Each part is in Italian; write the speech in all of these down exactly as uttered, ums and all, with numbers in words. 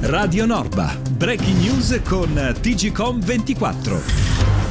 Radio Norba, breaking news con T G Com ventiquattro.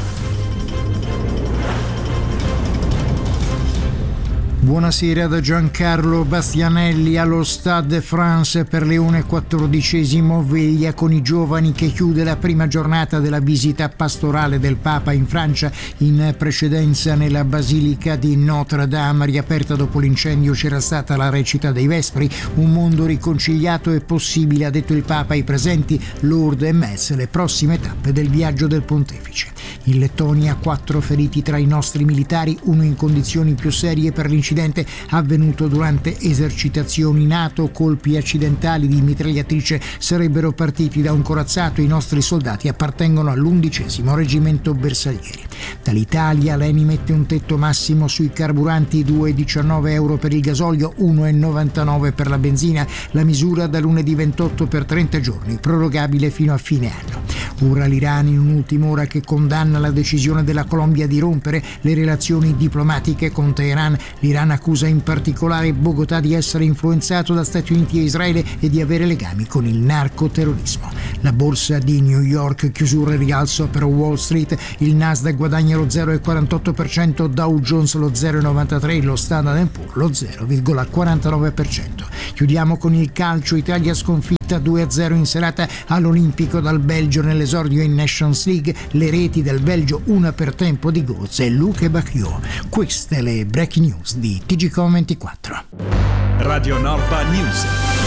Buonasera da Giancarlo Bastianelli allo Stade de France per Leone quattordicesimo, veglia con i giovani che chiude la prima giornata della visita pastorale del Papa in Francia. In precedenza nella Basilica di Notre Dame, riaperta dopo l'incendio, c'era stata la recita dei Vespri. Un mondo riconciliato è possibile, ha detto il Papa ai presenti. Lourdes e Metz, le prossime tappe del viaggio del Pontefice. In Lettonia quattro feriti tra i nostri militari, uno in condizioni più serie per l'incidente avvenuto durante esercitazioni NATO. Colpi accidentali di mitragliatrice sarebbero partiti da un corazzato. I nostri soldati appartengono all'undicesimo reggimento bersaglieri. Dall'Italia l'Eni mette un tetto massimo sui carburanti: due virgola diciannove euro per il gasolio, uno virgola novantanove per la benzina. La misura da lunedì ventotto per trenta giorni, prorogabile fino a fine anno. Ora l'Iran in un'ultima ora che condanna la decisione della Colombia di rompere le relazioni diplomatiche con Teheran. L'Iran accusa in particolare Bogotà di essere influenzato da Stati Uniti e Israele e di avere legami con il narcoterrorismo. La borsa di New York, chiusura e rialzo per Wall Street. Il Nasdaq guadagna lo zero virgola quarantotto per cento, Dow Jones lo zero virgola novantatré per cento, lo Standard and Poor's lo zero virgola quarantanove per cento. Chiudiamo con il calcio. Italia sconfitta due a zero in serata all'Olimpico dal Belgio nell'esordio in Nations League. Le reti del Belgio, una per tempo di Götze e Luke Bacchio. Queste le breaking news di T G Com ventiquattro. Radio Norba News.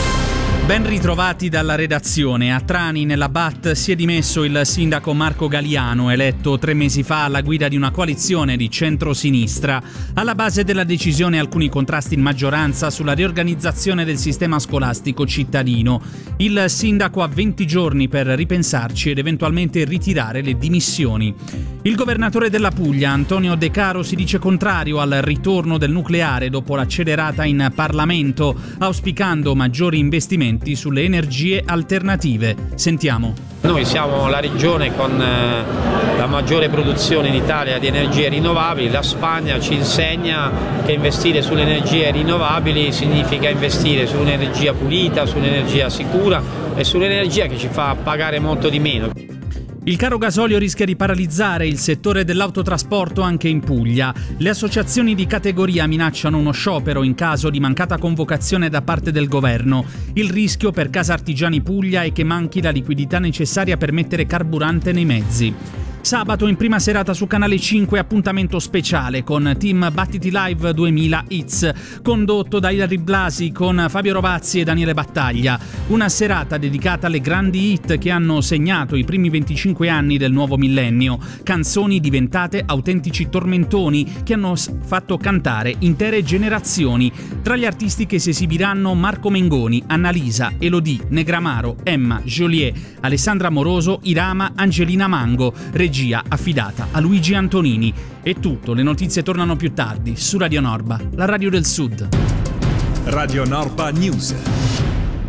Ben ritrovati dalla redazione. A Trani, nella B A T, si è dimesso il sindaco Marco Galiano, eletto tre mesi fa alla guida di una coalizione di centro-sinistra. Alla base della decisione alcuni contrasti in maggioranza sulla riorganizzazione del sistema scolastico cittadino. Il sindaco ha venti giorni per ripensarci ed eventualmente ritirare le dimissioni. Il governatore della Puglia, Antonio De Caro, si dice contrario al ritorno del nucleare dopo l'accelerata in Parlamento, auspicando maggiori investimenti sulle energie alternative. Sentiamo. Noi siamo la regione con la maggiore produzione in Italia di energie rinnovabili. La Spagna ci insegna che investire sulle energie rinnovabili significa investire su un'energia pulita, su un'energia sicura e sull'energia che ci fa pagare molto di meno. Il caro gasolio rischia di paralizzare il settore dell'autotrasporto anche in Puglia. Le associazioni di categoria minacciano uno sciopero in caso di mancata convocazione da parte del governo. Il rischio per Casa Artigiani Puglia è che manchi la liquidità necessaria per mettere carburante nei mezzi. Sabato in prima serata su Canale cinque, appuntamento speciale con Team Battiti Live duemila Hits, condotto da Ilari Blasi con Fabio Rovazzi e Daniele Battaglia. Una serata dedicata alle grandi hit che hanno segnato i primi venticinque anni del nuovo millennio, canzoni diventate autentici tormentoni che hanno fatto cantare intere generazioni. Tra gli artisti che si esibiranno Marco Mengoni, Annalisa, Elodie, Negramaro, Emma, Joliet, Alessandra Moroso, Irama, Angelina Mango, regia affidata a Luigi Antonini. È tutto, le notizie tornano più tardi su Radio Norba, la radio del Sud. Radio Norba News.